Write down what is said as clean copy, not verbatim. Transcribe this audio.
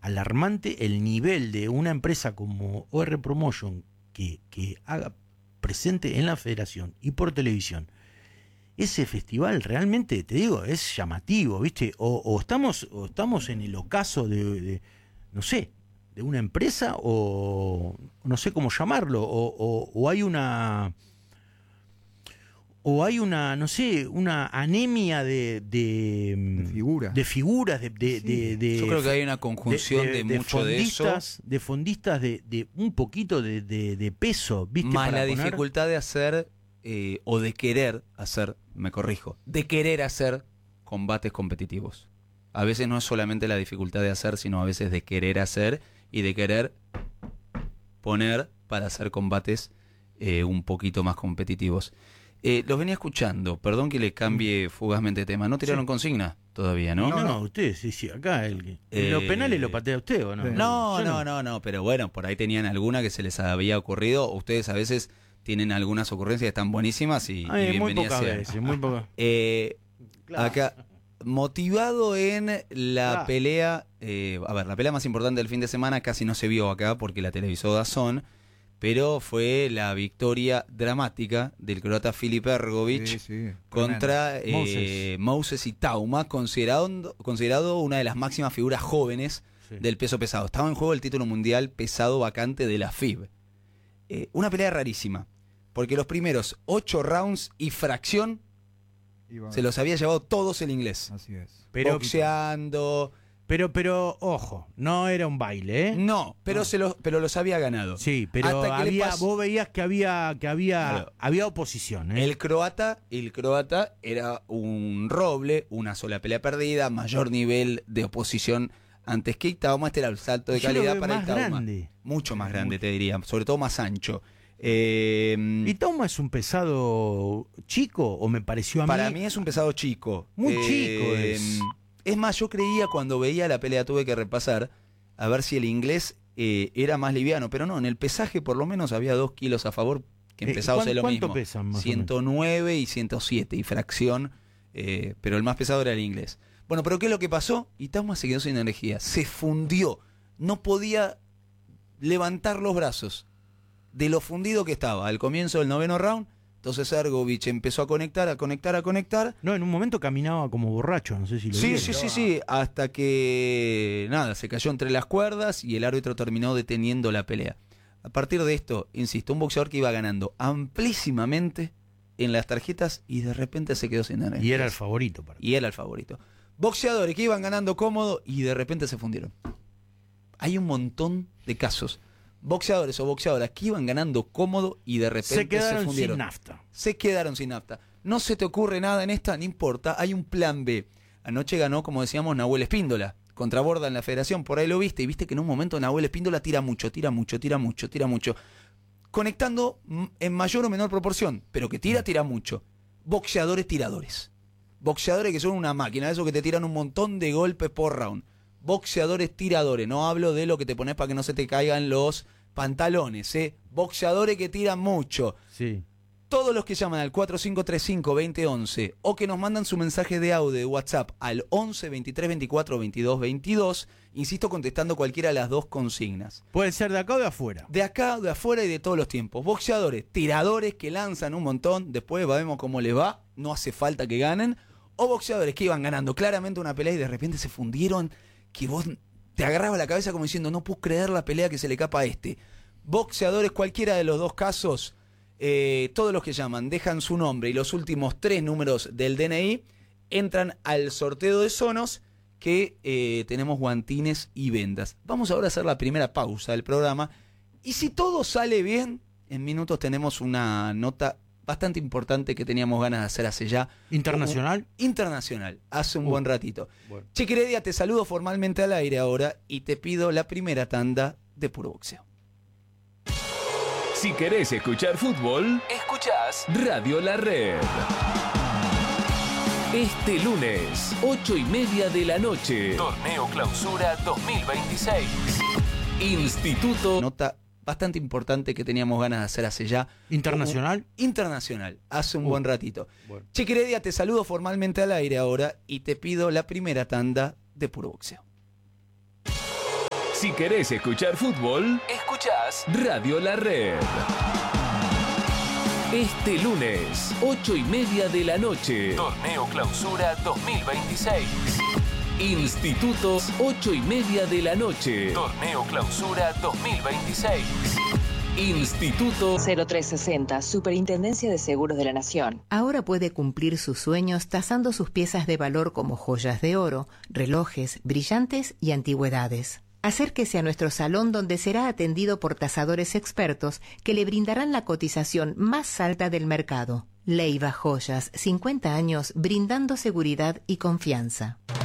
alarmante el nivel de una empresa como OR Promotion que haga presente en la federación y por televisión ese festival. Realmente, te digo, es llamativo, ¿viste? O estamos en el ocaso de no sé, de una empresa, o no sé cómo llamarlo, o hay una no sé, una anemia de figuras. de figuras, Yo creo que hay una conjunción de mucho de eso. De fondistas de un poquito de peso, ¿viste? Más para la poner... dificultad de hacer, o de querer hacer, me corrijo, de querer hacer combates competitivos. A veces no es solamente la dificultad de hacer, sino a veces de querer hacer y de querer poner para hacer combates un poquito más competitivos. Los venía escuchando, perdón que le cambie fugazmente de tema. ¿No tiraron consigna todavía, no? No, usted, sí, acá los penales lo patea usted, ¿o no? Sí. No, pero bueno, por ahí tenían alguna que se les había ocurrido. Ustedes a veces tienen algunas ocurrencias que están buenísimas y Muy bienvenidas pocas sean. veces, muy pocas. Claro. Acá, motivado en la pelea, la pelea más importante del fin de semana casi no se vio acá porque la televisó DAZN, pero fue la victoria dramática del croata Filip Ergović contra Moses Itauma, considerado una de las máximas figuras jóvenes del peso pesado. Estaba en juego el título mundial pesado vacante de la FIB. Una pelea rarísima, porque los primeros 8 rounds y fracción se los había llevado todos el inglés. Así es. Boxeando. Pero, ojo, no era un baile, ¿eh? No, pero los había ganado. Sí, pero vos veías que había Claro. había oposición, ¿eh? El croata era un roble, una sola pelea perdida, mayor nivel de oposición antes que Itauma. Este era el salto de calidad para más Itauma. grande. Mucho más grande, te diría, sobre todo más ancho. ¿Itauma es un pesado chico o me pareció a mí? Para mí es un pesado chico. Muy chico es. Es más, yo creía cuando veía la pelea, tuve que repasar a ver si el inglés era más liviano, pero no, en el pesaje por lo menos había 2 kilos a favor, que en pesados es lo mismo. ¿Cuánto pesan más 109 y 107 y fracción, pero el más pesado era el inglés. Bueno, pero ¿qué es lo que pasó? Itauma se quedó sin energía, se fundió, no podía levantar los brazos de lo fundido que estaba al comienzo del 9º round. Entonces Ergović empezó a conectar. No, en un momento caminaba como borracho, no sé si lo vieron. Sí, hasta que nada, se cayó entre las cuerdas y el árbitro terminó deteniendo la pelea. A partir de esto, insisto, un boxeador que iba ganando amplísimamente en las tarjetas y de repente se quedó sin energía. Y era el favorito. Boxeadores que iban ganando cómodo y de repente se fundieron. Hay un montón de casos. Boxeadores o boxeadoras que iban ganando cómodo y de repente se fundieron. Se quedaron sin nafta. No se te ocurre nada en esta, no importa, hay un plan B. Anoche ganó, como decíamos, Nahuel Espíndola, contra Borda en la federación, por ahí lo viste, y viste que en un momento Nahuel Espíndola tira mucho, conectando en mayor o menor proporción, pero que tira mucho. Boxeadores tiradores. Boxeadores que son una máquina, esos que te tiran un montón de golpes por round. Boxeadores tiradores, no hablo de lo que te pones para que no se te caigan los pantalones, boxeadores que tiran mucho. Sí. Todos los que llaman al 4535-2011 o que nos mandan su mensaje de audio de WhatsApp al 11 23 24 22 22, insisto, contestando cualquiera de las dos consignas. Puede ser de acá o de afuera. De acá, de afuera y de todos los tiempos. Boxeadores, tiradores que lanzan un montón, después vemos cómo les va, no hace falta que ganen. O boxeadores que iban ganando claramente una pelea y de repente se fundieron, que vos te agarrabas la cabeza como diciendo, no puedo creer la pelea que se le capa a este. Boxeadores, cualquiera de los dos casos, todos los que llaman, dejan su nombre y los últimos 3 números del DNI, entran al sorteo de Sonos, que tenemos guantines y vendas. Vamos ahora a hacer la primera pausa del programa, y si todo sale bien, en minutos tenemos una nota bastante importante que teníamos ganas de hacer hace ya. ¿Internacional? Internacional, hace un buen ratito. Bueno. Cheque Heredia, te saludo formalmente al aire ahora y te pido la primera tanda de Puro Boxeo. Si querés escuchar fútbol, escuchás Radio La Red. Este lunes, 8:30 de la noche. Torneo Clausura 2026. Instituto. Nota bastante importante que teníamos ganas de hacer hace ya. ¿Internacional? Internacional, hace un buen ratito. Bueno. Cheque Heredia, te saludo formalmente al aire ahora y te pido la primera tanda de Puro Boxeo. Si querés escuchar fútbol, escuchás Radio La Red. Este lunes, 8:30 de la noche, Torneo Clausura 2026. Institutos, 8:30 de la noche, Torneo Clausura 2026. Instituto 0360, Superintendencia de Seguros de la Nación. Ahora puede cumplir sus sueños tasando sus piezas de valor como joyas de oro, relojes, brillantes y antigüedades. Acérquese a nuestro salón donde será atendido por tasadores expertos que le brindarán la cotización más alta del mercado. Leiva Joyas, 50 años brindando seguridad y confianza.